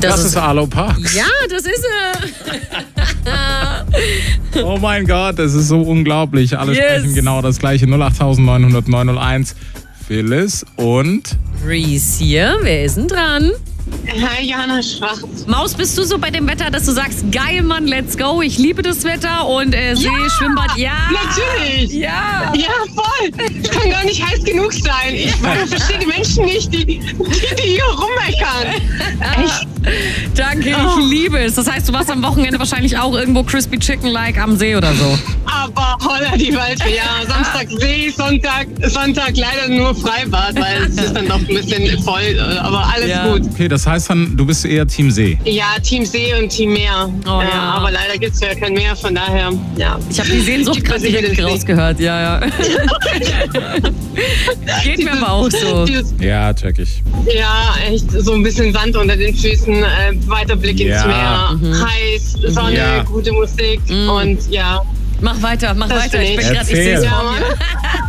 Das ist Arlo Parks. Ja, das ist er. Oh mein Gott, das ist so unglaublich. Alle sprechen genau das gleiche. 08900 901. Phyllis und Reese hier. Wer ist denn dran? Hi, Jana Schwarz. Maus, bist du so bei dem Wetter, dass du sagst, geil, Mann, let's go, ich liebe das Wetter und See, Schwimmbad, ja. Natürlich. Ja. Ja, voll. Es kann gar nicht heiß genug sein. Ich verstehe die Menschen nicht, die hier rummeckern. Echt? Danke, ich liebe es. Das heißt, du warst am Wochenende wahrscheinlich auch irgendwo Crispy Chicken-like am See oder so. Aber holla die Waldfee, ja. Samstag See, Sonntag leider nur Freibad, weil es ist dann doch ein bisschen voll, aber alles gut. Okay, das heißt dann, du bist eher Team See. Ja, Team See und Team Meer. Oh, ja. Aber leider gibt es ja kein Meer, von daher, ja. Ich habe die Sehnsucht gerade direkt rausgehört, ja. Geht mir aber auch so. Ja, check ich. Ja, echt so ein bisschen Sand unter den Füßen, weiter Blick ins Meer, heiß, Sonne, gute Musik und ja. Mach weiter. Ich bin sehe es vor mir.